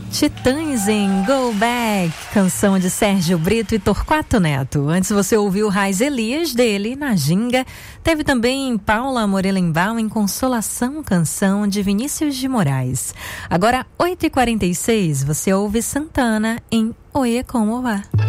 Titãs em Go Back, canção de Sérgio Brito e Torquato Neto. Antes você ouviu Raiz Elias, dele, na Ginga. Teve também Paula Morelenbaum em Consolação, canção de Vinícius de Moraes. Agora, 8h46, você ouve Santana em Oiê Como Vá.